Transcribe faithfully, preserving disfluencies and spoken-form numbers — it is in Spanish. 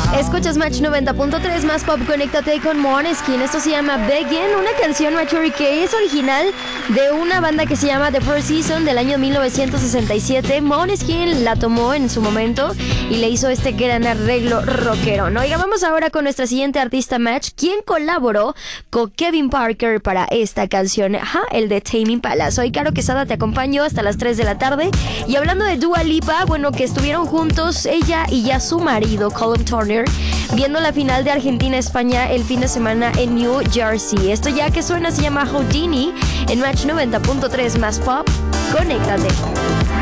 Escuchas Match noventa punto tres, más pop, conéctate con Måneskin. Esto se llama Begin, una canción Maturity que es original de una banda que se llama The Four Seasons del año mil novecientos sesenta y siete. Måneskin la tomó en su momento y le hizo este gran arreglo rockero, ¿no? Oiga, vamos ahora con nuestra siguiente artista Match, quien colaboró con Kevin Parker para esta canción, ajá, el de Tame Impala. Soy Caro Quesada, te acompaño hasta las tres de la tarde. Y hablando de Dua Lipa, bueno, que estuvieron juntos ella y ya su marido, Callum Turner, viendo la final de Argentina-España el fin de semana en New Jersey. Esto ya que suena se llama Houdini en Match noventa punto tres, más pop, conéctate.